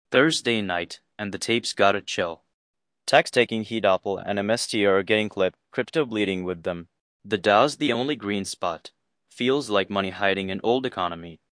Thursday night, and the tapes gotta chill. Tech taking Hedoppel and MST are getting clipped, crypto bleeding with them. The Dow's the only green spot. Feels like money hiding in old economy.